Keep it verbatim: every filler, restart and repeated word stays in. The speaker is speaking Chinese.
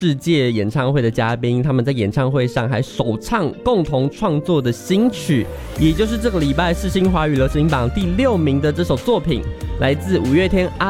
世界演唱会的嘉宾，他们在演唱会上还首唱共同创作的新曲，也就是这个礼拜世新华语流行榜第六名的这首作品，来自五月天阿